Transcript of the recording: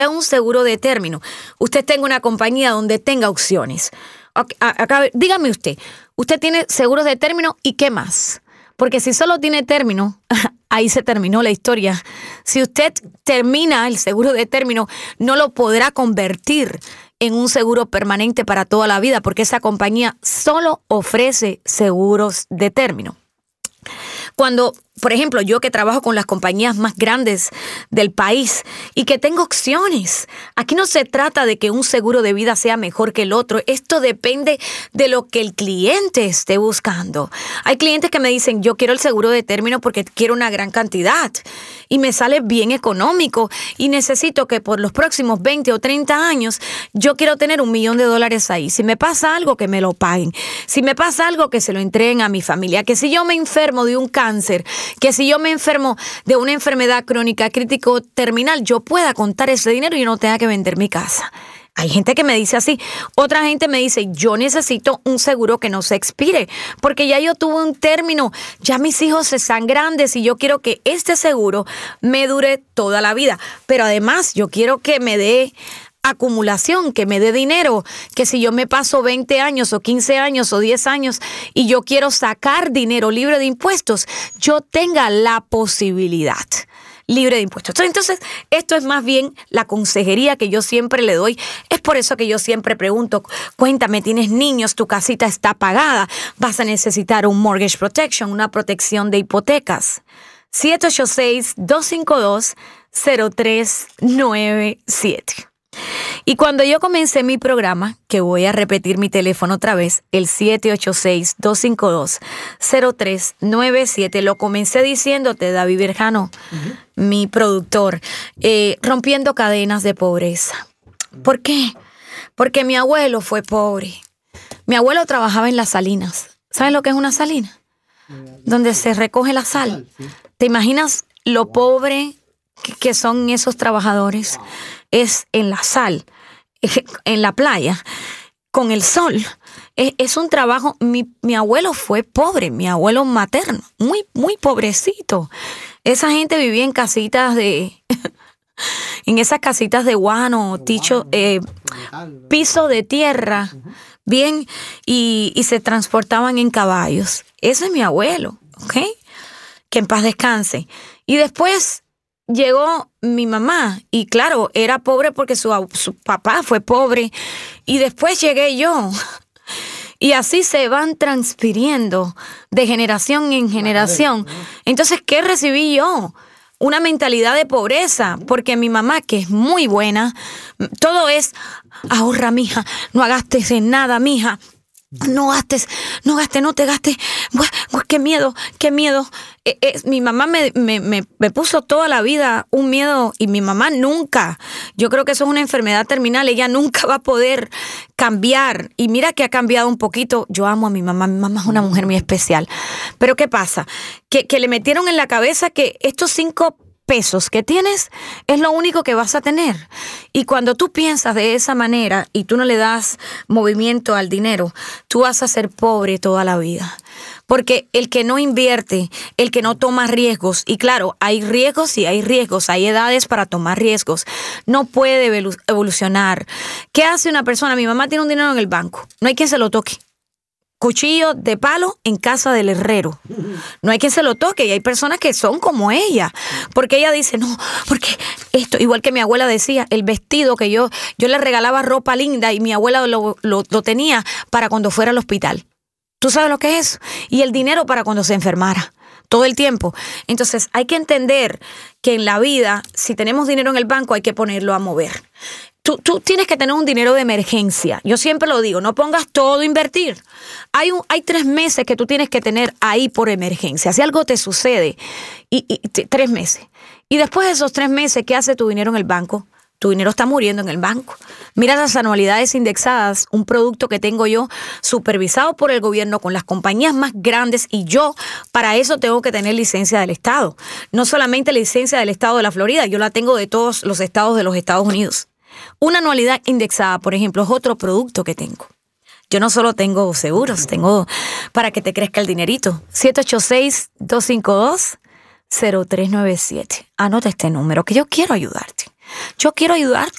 un seguro de término, usted tenga una compañía donde tenga opciones. Acá, dígame usted tiene seguros de término y qué más. Porque si solo tiene término, ahí se terminó la historia. Si usted termina el seguro de término, no lo podrá convertir en un seguro permanente para toda la vida, porque esa compañía solo ofrece seguros de término. Cuando, por ejemplo, yo que trabajo con las compañías más grandes del país y que tengo opciones, aquí no se trata de que un seguro de vida sea mejor que el otro. Esto depende de lo que el cliente esté buscando. Hay clientes que me dicen, yo quiero el seguro de término porque quiero una gran cantidad y me sale bien económico y necesito que por los próximos 20 o 30 años yo quiero tener $1 millón ahí. Si me pasa algo, que me lo paguen. Si me pasa algo, que se lo entreguen a mi familia. Que si yo me enfermo de un cáncer, que si yo me enfermo de una enfermedad crónica, crítico, terminal, yo pueda contar ese dinero y no tenga que vender mi casa. Hay gente que me dice así. Otra gente me dice, yo necesito un seguro que no se expire, porque ya yo tuve un término, ya mis hijos están grandes y yo quiero que este seguro me dure toda la vida. Pero además yo quiero que me dé acumulación, que me dé dinero, que si yo me paso 20 años o 15 años o 10 años y yo quiero sacar dinero libre de impuestos, yo tenga la posibilidad libre de impuestos. Entonces, esto es más bien la consejería que yo siempre le doy. Es por eso que yo siempre pregunto, cuéntame, ¿tienes niños? ¿Tu casita está pagada? ¿Vas a necesitar un mortgage protection, una protección de hipotecas? 786-252-0397. Y cuando yo comencé mi programa, que voy a repetir mi teléfono otra vez, el 786-252-0397, lo comencé diciéndote, David Berjano, mi productor, rompiendo cadenas de pobreza. ¿Por qué? Porque mi abuelo fue pobre. Mi abuelo trabajaba en las salinas. ¿Sabes lo que es una salina? Donde se recoge la sal. ¿Te imaginas lo pobre que son esos trabajadores? Es en la sal, en la playa, con el sol. Es un trabajo. Mi abuelo fue pobre, mi abuelo materno, muy, muy pobrecito. Esa gente vivía en casitas en esas casitas de guano, techo, piso de tierra, bien, y se transportaban en caballos. Ese es mi abuelo, ¿ok? Que en paz descanse. Y después llegó mi mamá y claro, era pobre porque su papá fue pobre y después llegué yo y así se van transfiriendo de generación en generación. Entonces, ¿qué recibí yo? Una mentalidad de pobreza, porque mi mamá, que es muy buena, todo es, ahorra, mija, no gastes en nada, mija. No gastes, no te gastes. Qué miedo. Mi mamá me puso toda la vida un miedo y mi mamá nunca, yo creo que eso es una enfermedad terminal, ella nunca va a poder cambiar. Y mira que ha cambiado un poquito. Yo amo a mi mamá es una mujer muy especial. Pero ¿qué pasa? Que le metieron en la cabeza que estos 5 pesos que tienes es lo único que vas a tener. Y cuando tú piensas de esa manera y tú no le das movimiento al dinero, tú vas a ser pobre toda la vida. Porque el que no invierte, el que no toma riesgos, y claro, hay riesgos y hay riesgos, hay edades para tomar riesgos, no puede evolucionar. ¿Qué hace una persona? Mi mamá tiene un dinero en el banco, no hay quien se lo toque. Cuchillo de palo en casa del herrero. No hay quien se lo toque y hay personas que son como ella. Porque ella dice, no, porque esto, igual que mi abuela decía, el vestido que yo le regalaba ropa linda y mi abuela lo tenía para cuando fuera al hospital. ¿Tú sabes lo que es eso? Y el dinero para cuando se enfermara. Todo el tiempo. Entonces hay que entender que en la vida, si tenemos dinero en el banco, hay que ponerlo a mover. Tú tienes que tener un dinero de emergencia. Yo siempre lo digo, no pongas todo a invertir. Hay 3 meses que tú tienes que tener ahí por emergencia. Si algo te sucede, 3 meses. Y después de esos 3 meses, ¿qué hace tu dinero en el banco? Tu dinero está muriendo en el banco. Mira las anualidades indexadas, un producto que tengo yo supervisado por el gobierno con las compañías más grandes y yo para eso tengo que tener licencia del Estado. No solamente licencia del Estado de la Florida, yo la tengo de todos los estados de los Estados Unidos. Una anualidad indexada, por ejemplo, es otro producto que tengo. Yo no solo tengo seguros, tengo para que te crezca el dinerito. 786-252-0397. Anota este número que yo quiero ayudarte. Yo quiero ayudarte.